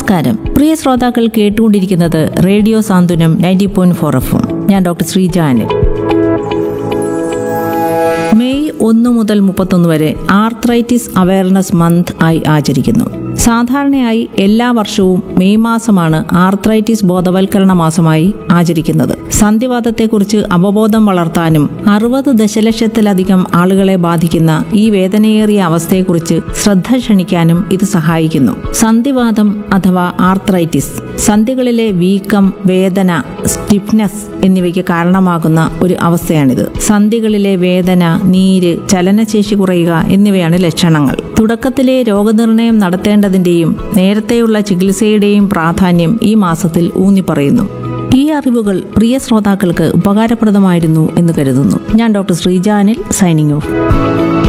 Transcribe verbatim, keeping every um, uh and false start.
നമസ്കാരം, പ്രിയ ശ്രോതാക്കൾ കേട്ടുകൊണ്ടിരിക്കുന്നത് റേഡിയോ സാന്ത്വനം നയൻറ്റി പോയിന്റ് ഫോർ എഫ്. ഞാൻ ഡോക്ടർ ശ്രീജാനിൽ. മെയ് ഒന്ന് മുതൽ മുപ്പത്തൊന്ന് വരെ ആർത്രൈറ്റിസ് അവയർനെസ് മന്ത് ആയി ആചരിക്കുന്നു. സാധാരണയായി എല്ലാ വർഷവും മെയ് മാസമാണ് ആർത്രൈറ്റിസ് ബോധവൽക്കരണ മാസമായി ആചരിക്കുന്നത്. സന്ധിവാതത്തെക്കുറിച്ച് അവബോധം വളർത്താനും അറുപത് ദശലക്ഷത്തിലധികം ആളുകളെ ബാധിക്കുന്ന ഈ വേദനയേറിയ അവസ്ഥയെക്കുറിച്ച് ശ്രദ്ധ ക്ഷണിക്കാനും ഇത് സഹായിക്കുന്നു. സന്ധിവാതം അഥവാ ആർത്രൈറ്റിസ് സന്ധികളിലെ വീക്കം, വേദന, സ്റ്റിഫ്നെസ് എന്നിവയ്ക്ക് കാരണമാകുന്ന ഒരു അവസ്ഥയാണിത്. സന്ധികളിലെ വേദന, നീര്, ചലനശേഷി കുറയുക എന്നിവയാണ് ലക്ഷണങ്ങൾ. തുടക്കത്തിലെ രോഗനിർണയം നടത്തേണ്ടതിന്റെയും നേരത്തെയുള്ള ചികിത്സയുടെയും പ്രാധാന്യം ഈ മാസത്തിൽ ഊന്നിപ്പറയുന്നു. ഈ അറിവുകൾ പ്രിയ ശ്രോതാക്കൾക്ക് ഉപകാരപ്രദമായിരുന്നു എന്ന് കരുതുന്നു. ഞാൻ ഡോക്ടർ ശ്രീജാനിൽ, സൈനിങ് ഓഫ്.